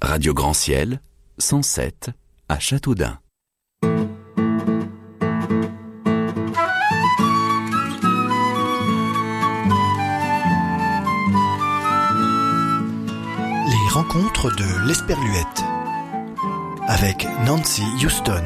Radio Grand Ciel, 107 à Châteaudun. Les rencontres de l'Esperluette avec Nancy Houston.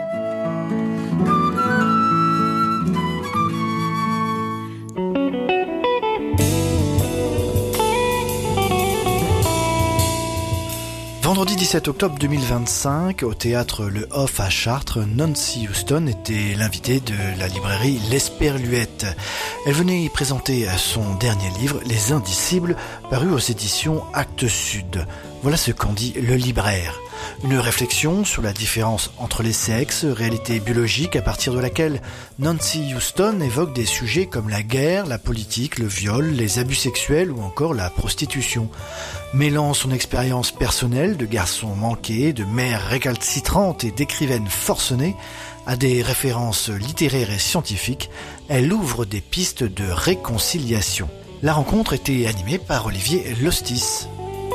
Vendredi 17 octobre 2025, au théâtre Le Hoff à Chartres, Nancy Houston était l'invitée de la librairie L'Esperluette. Elle venait y présenter son dernier livre, Les Indicibles, paru aux éditions Actes Sud. Voilà ce qu'en dit le libraire. Une réflexion sur la différence entre les sexes, réalité biologique à partir de laquelle Nancy Houston évoque des sujets comme la guerre, la politique, le viol, les abus sexuels ou encore la prostitution. Mêlant son expérience personnelle de garçon manqué, de mère récalcitrante et d'écrivaine forcenée à des références littéraires et scientifiques, elle ouvre des pistes de réconciliation. La rencontre était animée par Olivier Lostis.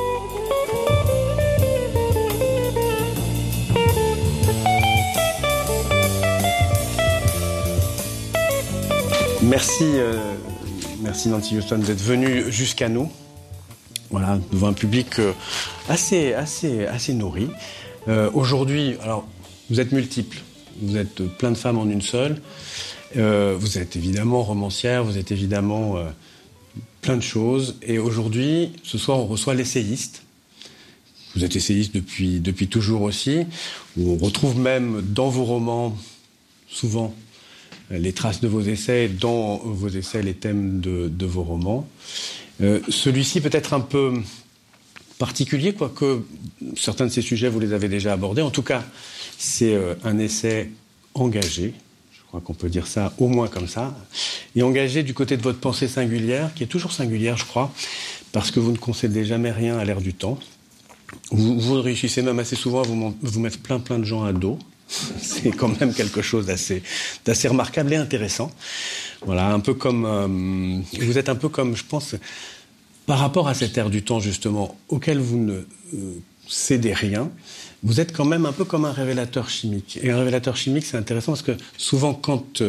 Merci Nancy Houston d'être venue jusqu'à nous. Voilà, devant un public assez nourri. Aujourd'hui, alors vous êtes multiples, vous êtes plein de femmes en une seule. Vous êtes évidemment romancière, vous êtes évidemment plein de choses. Et aujourd'hui, ce soir, on reçoit l'essayiste. Vous êtes essayiste depuis toujours aussi. On retrouve même dans vos romans souvent les traces de vos essais, dans vos essais, les thèmes de vos romans. Celui-ci peut être un peu particulier, quoique certains de ces sujets, vous les avez déjà abordés. En tout cas, c'est un essai engagé, je crois qu'on peut dire ça au moins comme ça, et engagé du côté de votre pensée singulière, qui est toujours singulière, je crois, parce que vous ne concédez jamais rien à l'ère du temps. Vous réussissez même assez souvent à vous mettre plein de gens à dos. C'est quand même quelque chose d'assez remarquable et intéressant. Voilà, un peu comme vous êtes un peu comme, je pense, par rapport à cette ère du temps justement, auquel vous ne cédez rien. Vous êtes quand même un peu comme un révélateur chimique. Et un révélateur chimique, c'est intéressant parce que souvent, quand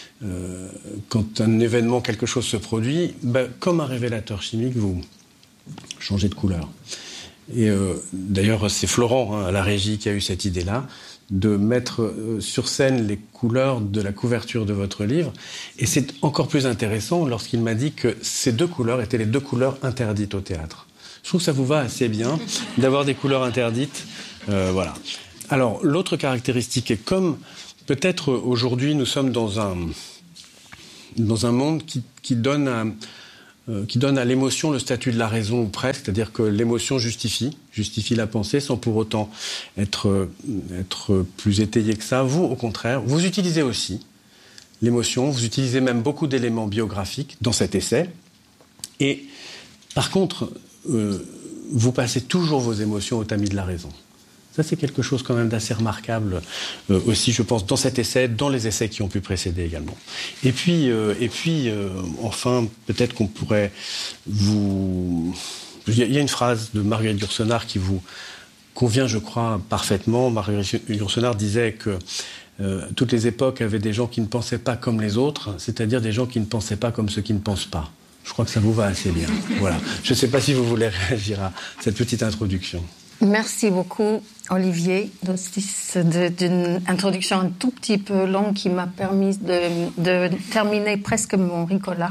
un événement, quelque chose se produit, comme un révélateur chimique, vous changez de couleur. Et d'ailleurs, c'est Florent, à la régie, qui a eu cette idée-là, de mettre sur scène les couleurs de la couverture de votre livre. Et c'est encore plus intéressant lorsqu'il m'a dit que ces deux couleurs étaient les deux couleurs interdites au théâtre. Je trouve que ça vous va assez bien d'avoir des couleurs interdites. Voilà. Alors, l'autre caractéristique est comme peut-être aujourd'hui nous sommes dans un monde qui donne à l'émotion le statut de la raison ou presque, c'est-à-dire que l'émotion justifie la pensée sans pour autant être plus étayé que ça. Vous, au contraire, vous utilisez aussi l'émotion, vous utilisez même beaucoup d'éléments biographiques dans cet essai. Et par contre, vous passez toujours vos émotions au tamis de la raison. Ça, c'est quelque chose quand même d'assez remarquable aussi, je pense, dans cet essai, dans les essais qui ont pu précéder également. Et puis, enfin, peut-être qu'on pourrait vous... Il y a une phrase de Marguerite Yourcenar qui vous convient, je crois, parfaitement. Marguerite Yourcenar disait que toutes les époques avaient des gens qui ne pensaient pas comme les autres, c'est-à-dire des gens qui ne pensaient pas comme ceux qui ne pensent pas. Je crois que ça vous va assez bien. Voilà. Je ne sais pas si vous voulez réagir à cette petite introduction. Merci beaucoup, Olivier, d'une introduction un tout petit peu longue qui m'a permis de terminer presque mon Ricola.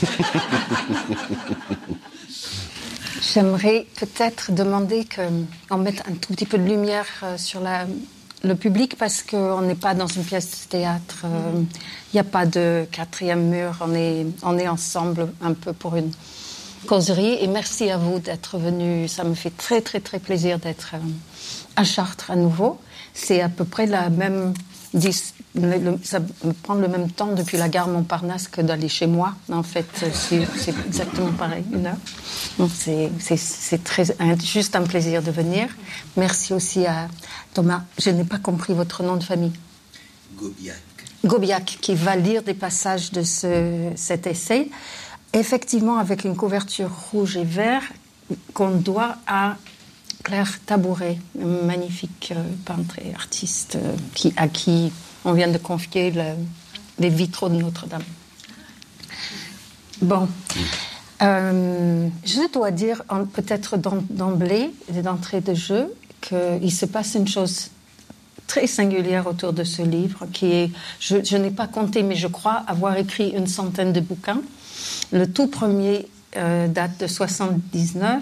J'aimerais peut-être demander qu'on mette un tout petit peu de lumière sur le public parce qu'on n'est pas dans une pièce de théâtre. Il n'y a pas de quatrième mur. On est ensemble un peu pour une causerie. Et merci à vous d'être venus. Ça me fait très, très, très plaisir d'être à Chartres à nouveau. C'est à peu près la même... ça me prend le même temps depuis la gare Montparnasse que d'aller chez moi. En fait, c'est exactement pareil, 1 heure. Donc c'est juste un plaisir de venir. Merci aussi à Thomas. Je n'ai pas compris votre nom de famille. Gobiac, qui va lire des passages de cet essai. Effectivement, avec une couverture rouge et vert qu'on doit à Claire Tabouret, un magnifique peintre et artiste à qui on vient de confier les vitraux de Notre-Dame. Bon, je dois dire peut-être d'emblée, d'entrée de jeu, qu'il se passe une chose très singulière autour de ce livre, qui est, je n'ai pas compté, mais je crois avoir écrit une centaine de bouquins. Le tout premier date de 79.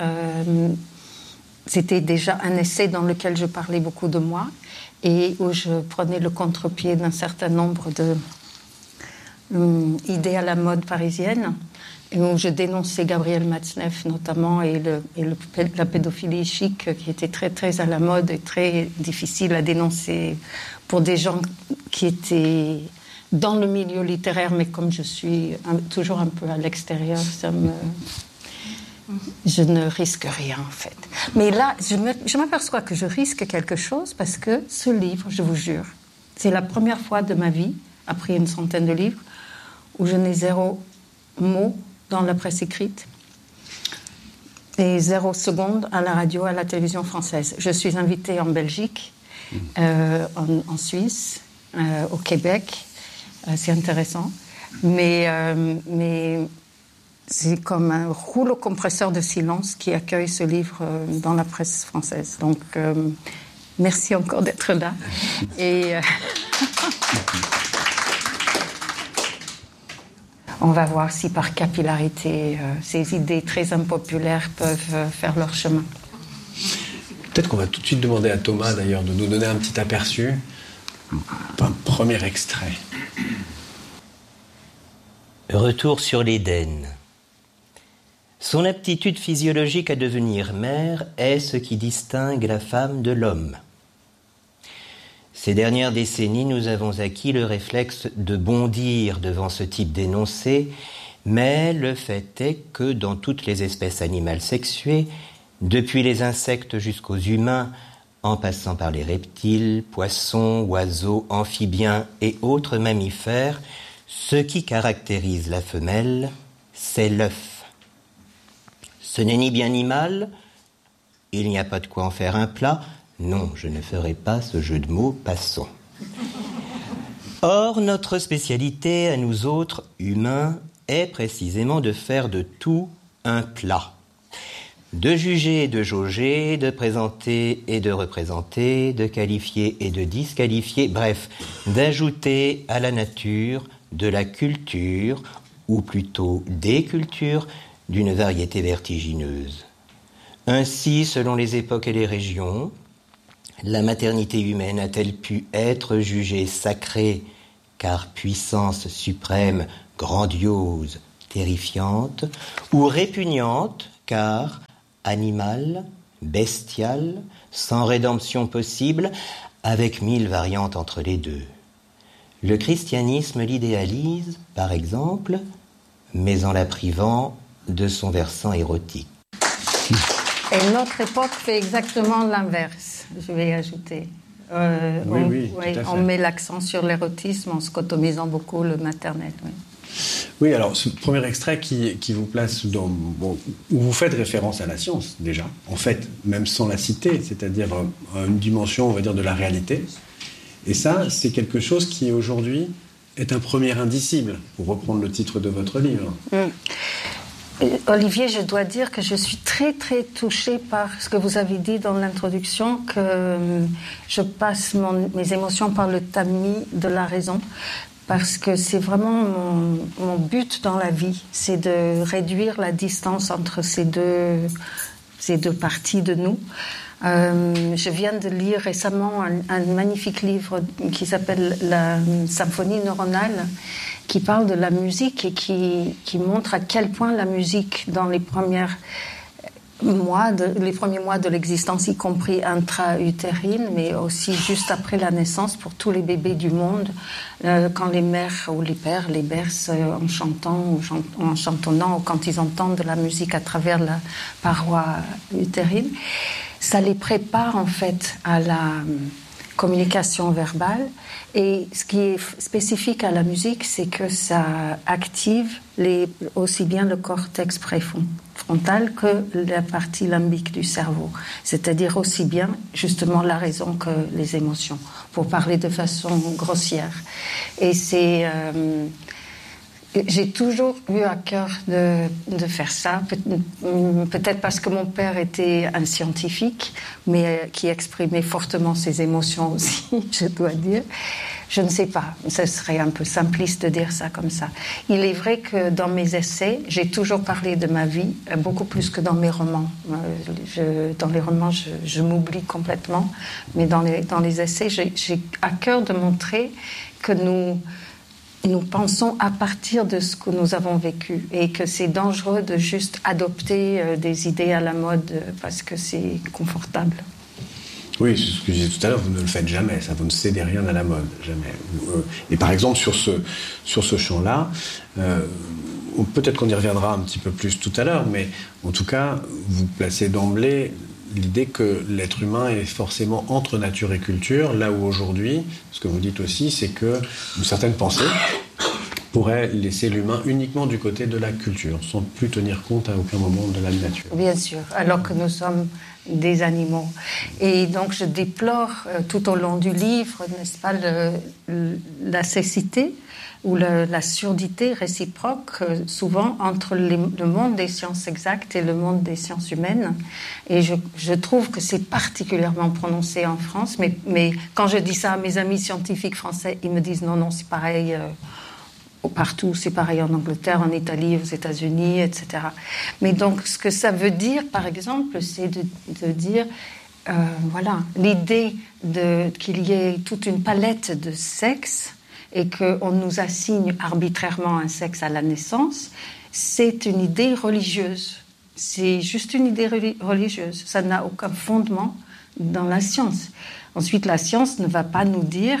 C'était déjà un essai dans lequel je parlais beaucoup de moi et où je prenais le contre-pied d'un certain nombre d'idées à la mode parisienne, et où je dénonçais Gabriel Matzneff notamment et la pédophilie chic qui était très très à la mode et très difficile à dénoncer pour des gens qui étaient dans le milieu littéraire, mais comme je suis toujours un peu à l'extérieur, je ne risque rien en fait. Mais là, je m'aperçois que je risque quelque chose parce que ce livre, je vous jure, c'est la première fois de ma vie, après une centaine de livres, où je n'ai 0 mot dans la presse écrite et 0 seconde à la radio, à la télévision française. Je suis invitée en Belgique, en Suisse, au Québec. C'est intéressant. Mais c'est comme un rouleau compresseur de silence qui accueille ce livre dans la presse française. Donc, merci encore d'être là. Et on va voir si par capillarité, ces idées très impopulaires peuvent faire leur chemin. Peut-être qu'on va tout de suite demander à Thomas, d'ailleurs, de nous donner un petit aperçu, un premier extrait. Retour sur l'Éden. Son aptitude physiologique à devenir mère est ce qui distingue la femme de l'homme. Ces dernières décennies, nous avons acquis le réflexe de bondir devant ce type d'énoncé, mais le fait est que dans toutes les espèces animales sexuées, depuis les insectes jusqu'aux humains, en passant par les reptiles, poissons, oiseaux, amphibiens et autres mammifères, ce qui caractérise la femelle, c'est l'œuf. Ce n'est ni bien ni mal, il n'y a pas de quoi en faire un plat. Non, je ne ferai pas ce jeu de mots, passons. Or, notre spécialité, à nous autres, humains, est précisément de faire de tout un plat. De juger et de jauger, de présenter et de représenter, de qualifier et de disqualifier, bref, d'ajouter à la nature de la culture, ou plutôt des cultures, d'une variété vertigineuse. Ainsi, selon les époques et les régions, la maternité humaine a-t-elle pu être jugée sacrée, car puissance suprême, grandiose, terrifiante, ou répugnante, car animale, bestiale, sans rédemption possible, avec 1000 variantes entre les deux. Le christianisme l'idéalise, par exemple, mais en la privant de son versant érotique. Et notre époque fait exactement l'inverse, je vais ajouter. On met l'accent sur l'érotisme en scotomisant beaucoup le maternel. Oui. Oui, alors ce premier extrait qui vous place dans... Bon, où vous faites référence à la science, déjà, en fait, même sans la citer, c'est-à-dire une dimension, on va dire, de la réalité. Et ça, c'est quelque chose qui, aujourd'hui, est un premier indicible, pour reprendre le titre de votre livre. Olivier, je dois dire que je suis très, très touchée par ce que vous avez dit dans l'introduction, que je passe mes émotions par le tamis de la raison, parce que c'est vraiment mon but dans la vie, c'est de réduire la distance entre ces deux parties de nous. Je viens de lire récemment un magnifique livre qui s'appelle La symphonie neuronale, qui parle de la musique et qui montre à quel point la musique, dans les premiers mois de l'existence, y compris intra-utérine, mais aussi juste après la naissance pour tous les bébés du monde, quand les mères ou les pères les bercent en chantant ou en chantonnant, ou quand ils entendent de la musique à travers la paroi utérine, ça les prépare en fait à communication verbale. Et ce qui est spécifique à la musique, c'est que ça active aussi bien le cortex préfrontal que la partie limbique du cerveau. C'est-à-dire aussi bien, justement, la raison que les émotions, pour parler de façon grossière. Et j'ai toujours eu à cœur de faire ça, peut-être parce que mon père était un scientifique, mais qui exprimait fortement ses émotions aussi, je dois dire. Je ne sais pas, ce serait un peu simpliste de dire ça comme ça. Il est vrai que dans mes essais, j'ai toujours parlé de ma vie, beaucoup plus que dans mes romans. Dans les romans, je m'oublie complètement, mais dans les essais, j'ai à cœur de montrer que nous pensons à partir de ce que nous avons vécu et que c'est dangereux de juste adopter des idées à la mode parce que c'est confortable. Oui, c'est ce que je disais tout à l'heure, vous ne le faites jamais, ça, vous ne cédez rien à la mode, jamais. Et par exemple, sur ce champ-là, peut-être qu'on y reviendra un petit peu plus tout à l'heure, mais en tout cas, vous placez d'emblée l'idée que l'être humain est forcément entre nature et culture, là où aujourd'hui, ce que vous dites aussi, c'est que une certaine pensée pourrait laisser l'humain uniquement du côté de la culture, sans plus tenir compte à aucun moment de la nature. Bien sûr, alors que nous sommes des animaux. Et donc je déplore tout au long du livre, n'est-ce pas, la cécité ou la surdité réciproque souvent entre le monde des sciences exactes et le monde des sciences humaines. Et je trouve que c'est particulièrement prononcé en France, mais quand je dis ça à mes amis scientifiques français, ils me disent non, c'est pareil partout, c'est pareil en Angleterre, en Italie, aux États-Unis, etc. Mais donc ce que ça veut dire, par exemple, c'est de dire voilà, l'idée qu'il y ait toute une palette de sexes et qu'on nous assigne arbitrairement un sexe à la naissance, c'est une idée religieuse. C'est juste une idée religieuse. Ça n'a aucun fondement dans la science. Ensuite, la science ne va pas nous dire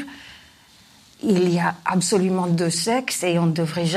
il y a absolument deux sexes et on devrait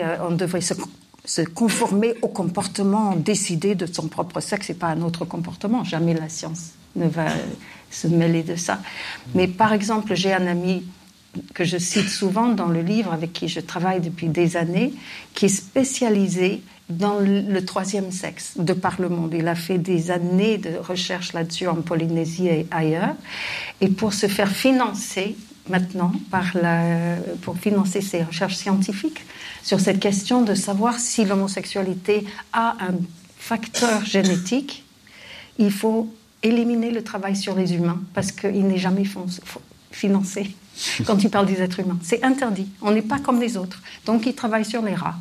se conformer au comportement décidé de son propre sexe et pas à un autre comportement. Jamais la science ne va se mêler de ça. Mais par exemple, j'ai un ami que je cite souvent dans le livre, avec qui je travaille depuis des années, qui est spécialisé dans le troisième sexe, de par le monde. Il a fait des années de recherche là-dessus en Polynésie et ailleurs. Et pour se faire financer maintenant, pour financer ses recherches scientifiques sur cette question de savoir si l'homosexualité a un facteur génétique, il faut éliminer le travail sur les humains parce qu'il n'est jamais financé. Quand il parle des êtres humains, c'est interdit. On n'est pas comme les autres. Donc, il travaille sur les rats.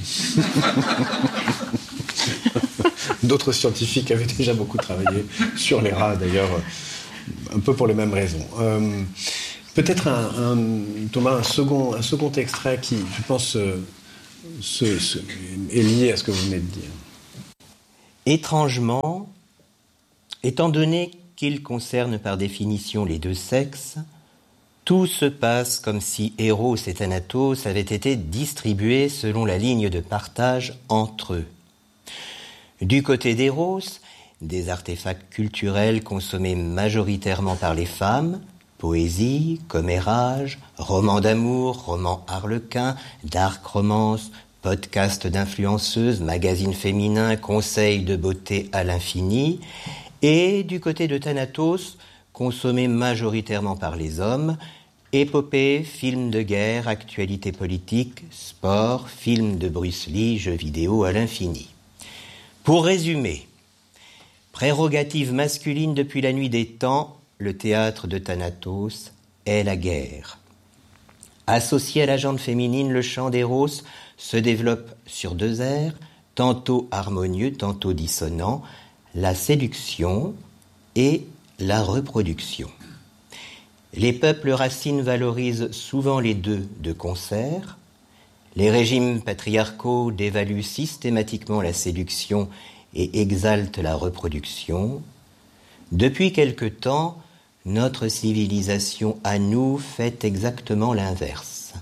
D'autres scientifiques avaient déjà beaucoup travaillé sur les rats, d'ailleurs, un peu pour les mêmes raisons. Peut-être Thomas, un second extrait qui, je pense, est lié à ce que vous venez de dire. Étrangement, étant donné qu'il concerne par définition les deux sexes, tout se passe comme si Eros et Thanatos avaient été distribués selon la ligne de partage entre eux. Du côté d'Eros, des artefacts culturels consommés majoritairement par les femmes, poésie, commérage, romans d'amour, romans harlequins, dark romance, podcasts d'influenceuses, magazines féminins, conseils de beauté à l'infini, et du côté de Thanatos, consommés majoritairement par les hommes, épopées, films de guerre, actualité politique, sport, films de Bruce Lee, jeux vidéo à l'infini. Pour résumer, prérogative masculine depuis la nuit des temps, le théâtre de Thanatos est la guerre. Associé à la jante féminine, le chant d'Eros se développe sur deux airs, tantôt harmonieux, tantôt dissonants, la séduction et la reproduction. Les peuples racines valorisent souvent les deux de concert. Les régimes patriarcaux dévaluent systématiquement la séduction et exaltent la reproduction. Depuis quelque temps, notre civilisation à nous fait exactement l'inverse.